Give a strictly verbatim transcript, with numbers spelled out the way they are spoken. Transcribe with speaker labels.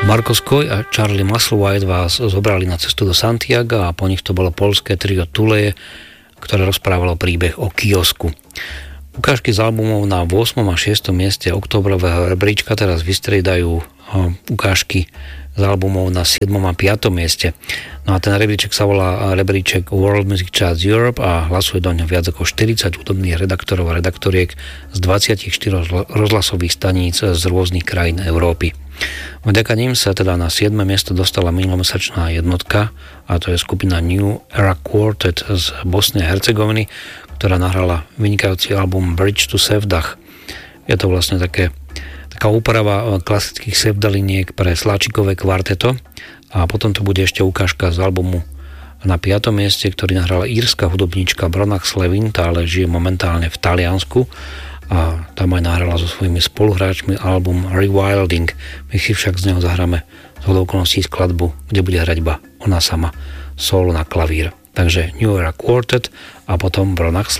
Speaker 1: Marcos Coy a Charlie Musselwhite vás zobrali na cestu do Santiaga a po nich to bolo poľské trio Tuleje, ktoré rozprávalo príbeh o kiosku. Ukážky z albumov na ôsmom a šiestom mieste októbrového rebríčka teraz vystriedajú ukážky z albumov na siedmom a piatom mieste. No a ten rebríček sa volá rebríček World Music Charts Europe a hlasuje do ňa viac ako štyridsať hudobných redaktorov a redaktoriek z dvadsaťštyri rozhlasových staníc z rôznych krajín Európy. Vďaka ním sa teda na siedme miesto dostala minulomesačná jednotka a to je skupina New Era Quartet z Bosny a Hercegoviny, ktorá nahrala vynikajúci album Bridge to Sevdah. Je to vlastne také, taká úprava klasických sevdaliniek pre sláčikové kvarteto a potom to bude ešte ukážka z albumu na piatom mieste, ktorý nahrala írska hudobníčka Brona Slevin, ale žije momentálne v Taliansku a tam aj nahrala so svojimi spoluhráčmi album Rewilding. My si však z neho zahráme z okolností skladbu, kde bude hrať iba ona sama solo na klavír. Takže New Era Quartet a potom Brona